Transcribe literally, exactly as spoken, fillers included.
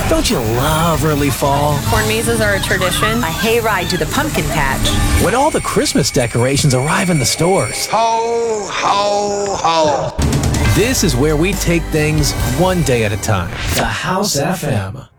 Don't you love early fall? Corn mazes are a tradition. A hayride to the pumpkin patch. When all the Christmas decorations arrive in the stores. Ho, ho, ho. This is where we take things one day at a time. The House F M.